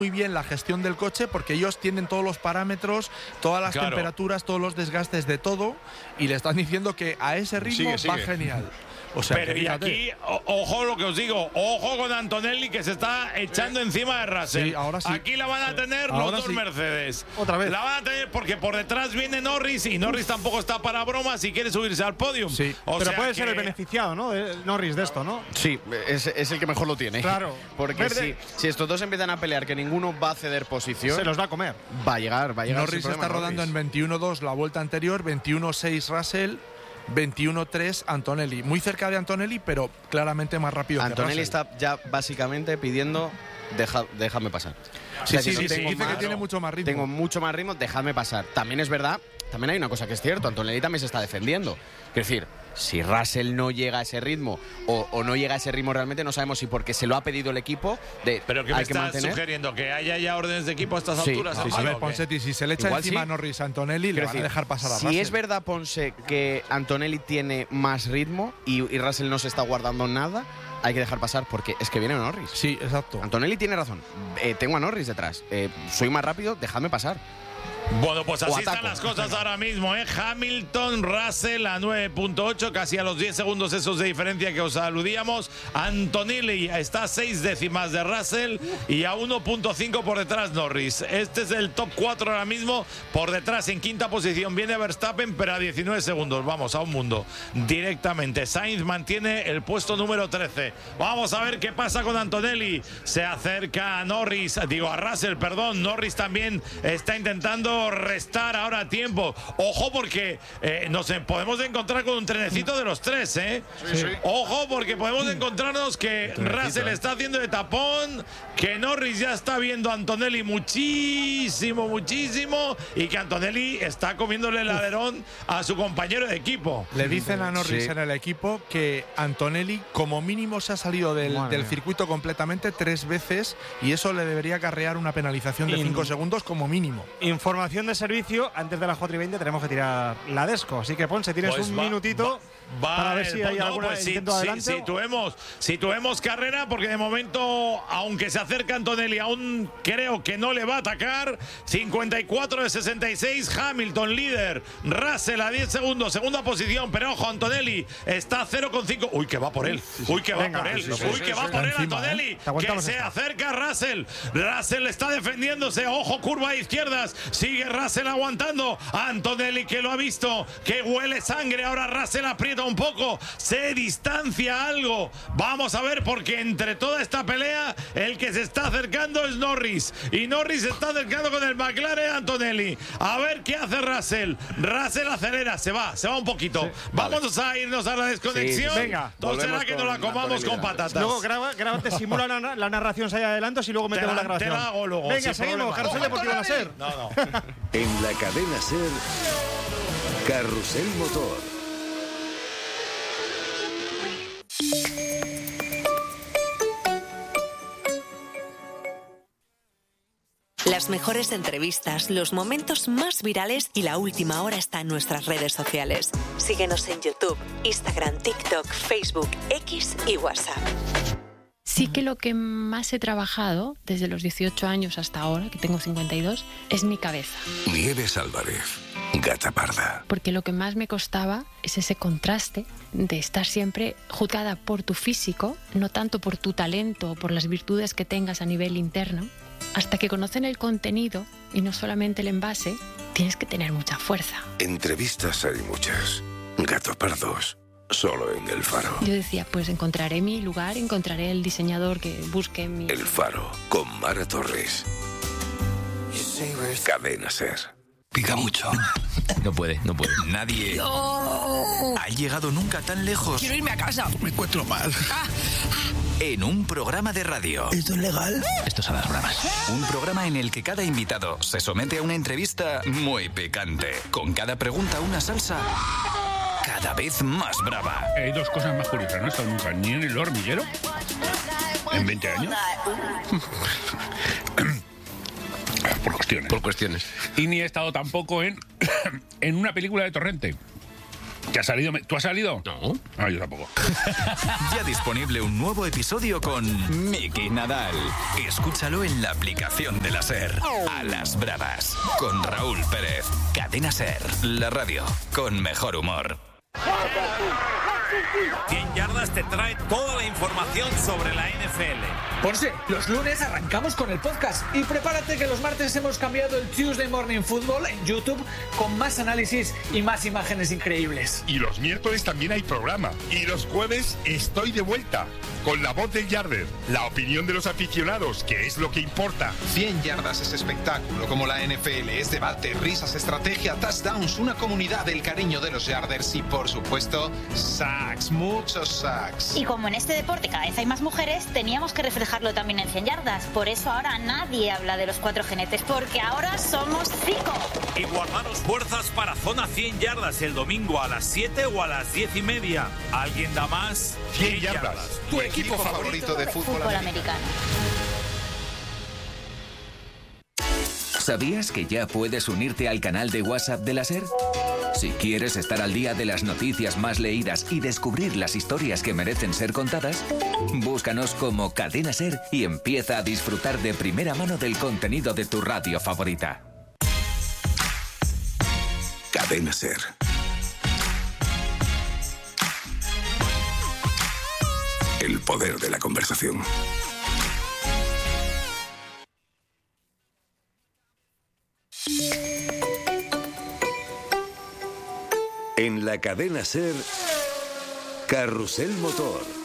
muy bien la gestión del coche porque ellos tienen todos los parámetros, todas las temperaturas, todos los desgastes de todo y le están diciendo que a ese ritmo va genial. O sea, pero y aquí, ojo lo que os digo, ojo con Antonelli que se está echando encima de Russell. Sí, ahora sí. Aquí la van a tener los dos Mercedes. Otra vez. La van a tener porque por detrás viene Norris y Norris tampoco está para bromas y quiere subirse al podium. Sí. Pero puede ser el beneficiado, ¿no? Norris de esto, ¿no? Sí, es el que mejor lo tiene. Claro. Porque si estos dos empiezan a pelear, que ninguno va a ceder posición, se los va a comer. Va a llegar. Norris está rodando en 21.2 la vuelta anterior, 21.6 Russell, 21.3 Antonelli. Muy cerca de Antonelli, pero claramente más rápido Antonelli que Russell. está ya básicamente pidiendo déjame pasar. Sí, o sea, dice que tiene mucho más ritmo. Tengo mucho más ritmo, déjame pasar. También es verdad, también hay una cosa que es cierto, Antonelli también se está defendiendo. Es decir, si Russell no llega a ese ritmo o no llega a ese ritmo realmente, no sabemos si porque se lo ha pedido el equipo ¿Pero qué me estás sugiriendo? ¿Que haya ya órdenes de equipo a estas alturas? Sí. A ver, Ponsetti, si se le echa encima a Norris a Antonelli, le van a dejar pasar a Russell. Si es verdad, Ponce, que Antonelli tiene más ritmo y Russell no se está guardando nada, hay que dejar pasar porque es que viene Norris. Sí, exacto. Antonelli tiene razón. Tengo a Norris detrás. Soy más rápido, dejadme pasar. Bueno, pues así están las cosas ahora mismo, ¿eh? Hamilton, Russell a 9.8, casi a los 10 segundos esos de diferencia que os aludíamos. Antonelli está a 6 décimas de Russell y a 1.5 por detrás Norris. Este es el top 4 ahora mismo. Por detrás, en quinta posición, viene Verstappen, pero a 19 segundos. Vamos, a un mundo. Directamente. Sainz mantiene el puesto número 13. Vamos a ver qué pasa con Antonelli. Se acerca a Norris, a Russell, perdón. Norris también está intentando restar ahora tiempo. Ojo porque nos podemos encontrar con un trenecito de los tres, ¿eh? Sí. Ojo porque podemos encontrarnos que Russell está haciendo de tapón, que Norris ya está viendo a Antonelli muchísimo y que Antonelli está comiéndole el alerón a su compañero de equipo. Le dicen a Norris en el equipo que Antonelli como mínimo se ha salido del circuito completamente 3 veces y eso le debería acarrear una penalización de 5 segundos como mínimo. Información de servicio, antes de las 4:20 tenemos que tirar la Desco, así que Ponce, tienes un minutito para ver si hay alguna intento adelante. Situemos carrera porque de momento, aunque se acerca Antonelli, aún creo que no le va a atacar. 54 de 66, Hamilton líder, Russell a 10 segundos, segunda posición, pero ojo, Antonelli está a 0,5. Uy, que va por él. Uy, que va por él. Uy, que va por él Antonelli. Que se acerca Russell. Russell está defendiéndose. Ojo, curva a izquierdas. Sigue Russell aguantando. Antonelli que lo ha visto, que huele sangre. Ahora Russell aprieta un poco, se distancia algo. Vamos a ver porque entre toda esta pelea el que se está acercando es Norris y Norris se está acercando con el McLaren Antonelli. A ver qué hace Russell. Russell acelera, se va un poquito. Vamos a irnos a la desconexión. Venga, entonces será que nos la comamos con patatas. Luego grábate, simula la narración ahí adelante y luego metemos la grabación. Te la hago luego. Venga, seguimos. Carrusel Deportivo la SER. No. En la cadena SER, Carrusel Motor. Las mejores entrevistas, los momentos más virales y la última hora está en nuestras redes sociales. Síguenos en YouTube, Instagram, TikTok, Facebook, X y WhatsApp. Sí que lo que más he trabajado desde los 18 años hasta ahora, que tengo 52, es mi cabeza. Nieves Álvarez, Gata Parda. Porque lo que más me costaba es ese contraste de estar siempre juzgada por tu físico, no tanto por tu talento o por las virtudes que tengas a nivel interno. Hasta que conocen el contenido y no solamente el envase, tienes que tener mucha fuerza. Entrevistas hay muchas. Gato Pardos, solo en El Faro. Yo decía, pues encontraré mi lugar, encontraré el diseñador que busque mi... El Faro, con Mara Torres. Cadena SER. Pica mucho. No puede. Nadie ha llegado nunca tan lejos. Quiero irme a casa. Me encuentro mal. En un programa de radio. ¿Esto es legal? Esto es a las bravas. Un programa en el que cada invitado se somete a una entrevista muy picante. Con cada pregunta una salsa cada vez más brava. Hay dos cosas más curiosas. No he estado nunca ni en El Hormiguero en 20 años. Por cuestiones. Y ni he estado tampoco en una película de Torrente. ¿Qué ha salido? ¿Tú has salido? No. No, yo tampoco. Ya disponible un nuevo episodio con Miki Nadal. Escúchalo en la aplicación de la SER. A las bravas. Con Raúl Pérez. Cadena SER. La radio con mejor humor. 100 Yardas te trae toda la información sobre la NFL. Ponce, los lunes arrancamos con el podcast y prepárate que los martes hemos cambiado el Tuesday Morning Football en YouTube con más análisis y más imágenes increíbles. Y los miércoles también hay programa. Y los jueves estoy de vuelta con la voz del Yarder, la opinión de los aficionados, que es lo que importa. 100 Yardas es espectáculo como la NFL, es debate, risas, estrategia, touchdowns, una comunidad, el cariño de los Yarders y por supuesto sacks, muchos sacks. Y como en este deporte cada vez hay más mujeres, teníamos que reflejarlo también en 100 Yardas. Por eso ahora nadie habla de los 4 jinetes, porque ahora somos 5. Y guardaros fuerzas para Zona 100 Yardas el domingo a las 7 o a las 10:30. ¿Alguien da más? 100 Yardas. Tu equipo favorito de fútbol americano. ¿Sabías que ya puedes unirte al canal de WhatsApp de la SER? Si quieres estar al día de las noticias más leídas y descubrir las historias que merecen ser contadas, búscanos como Cadena SER y empieza a disfrutar de primera mano del contenido de tu radio favorita. Cadena SER. El poder de la conversación. En la Cadena SER, Carrusel Motor.